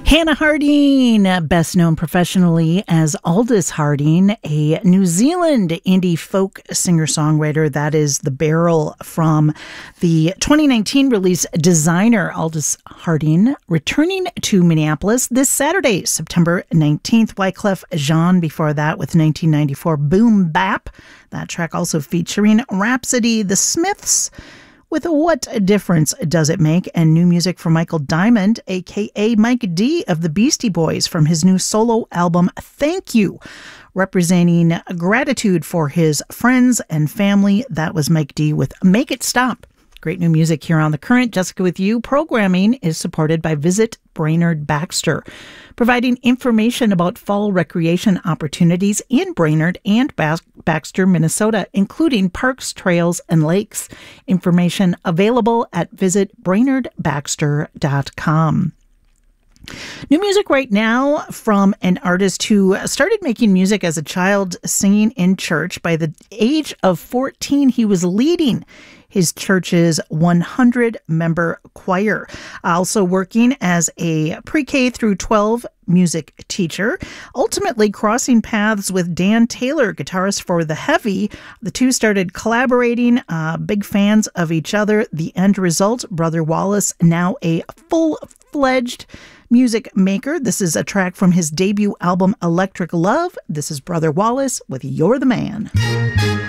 Hannah Harding, best known professionally as Aldous Harding, a New Zealand indie folk singer-songwriter. That is the barrel from the 2019 release Designer. Aldous Harding returning to Minneapolis this Saturday, September 19th. Wyclef Jean before that with 1994 Boom Bap. That track also featuring Rhapsody, The Smiths, with What Difference Does It Make? And new music from Michael Diamond, a.k.a. Mike D. of the Beastie Boys, from his new solo album, Thank You, representing gratitude for his friends and family. That was Mike D. with Make It Stop. Great new music here on The Current. Jessica with you. Programming is supported by Visit Brainerd Baxter, providing information about fall recreation opportunities in Brainerd and Baxter, Minnesota, including parks, trails, and lakes. Information available at visitbrainerdbaxter.com. New music right now from an artist who started making music as a child, singing in church. By the age of 14, he was leading his church's 100-member choir. Also working as a pre-K through 12 music teacher, ultimately crossing paths with Dan Taylor, guitarist for The Heavy. The two started collaborating, big fans of each other. The end result, Brother Wallace, now a full-fledged music maker. This is a track from his debut album, Electric Love. This is Brother Wallace with You're the Man.